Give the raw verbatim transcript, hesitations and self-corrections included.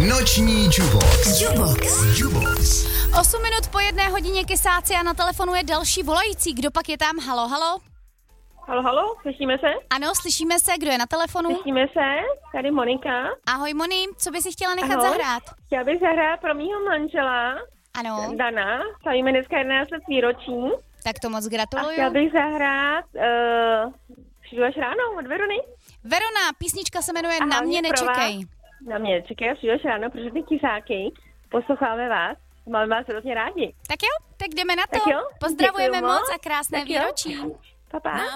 Noční Jubox. Jubox. Jubox. osm minut po jedné hodině kysáci a na telefonu je další volající. Kdo pak je tam? Halo, halo? Halo, halo, slyšíme se? Ano, slyšíme se. Kdo je na telefonu? Slyšíme se, tady Monika. Ahoj, Moni, co by si chtěla nechat Ahoj. zahrát? Chtěla bych zahrát pro mýho manžela, Ano, Dana, slavíme dneska jedenáct let výročí. tak to moc A gratuluju. chtěla bych zahrát uh, Přijdu až ráno od Verony. Verona, písnička se jmenuje A Na hlavně mě pro nečekej. vás. Na mě nečekej, přijdu až ráno, protože ty kysáky posloucháme vás. Máme vás hrozně rádi. Tak jo, tak jdeme na to. Tak jo, Pozdravujeme děkuju moc moc. a krásné Tak jo. výročí. Pa, pa.